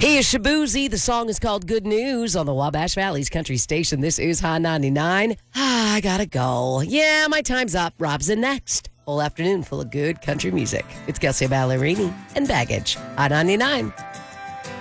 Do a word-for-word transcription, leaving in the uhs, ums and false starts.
He is Shabuzi. The song is called Good News on the Wabash Valley's country station. This is Hot ninety-nine. Ah, I gotta go. Yeah, my time's up. Rob's in next. Whole afternoon full of good country music. It's Kelsey Ballerini and Baggage. Hot ninety-nine.